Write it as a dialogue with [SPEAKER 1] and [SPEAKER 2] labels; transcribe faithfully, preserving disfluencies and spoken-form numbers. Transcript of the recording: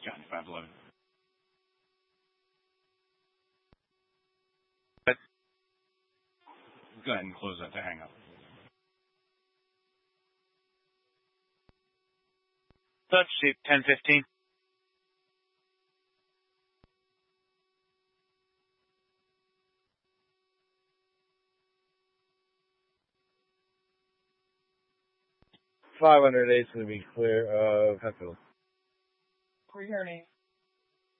[SPEAKER 1] Johnny five eleven. Go ahead and close that to hang up.
[SPEAKER 2] Touch sheet ten fifteen.
[SPEAKER 3] five hundred eight's going to be clear of Hatfield.
[SPEAKER 4] Returning.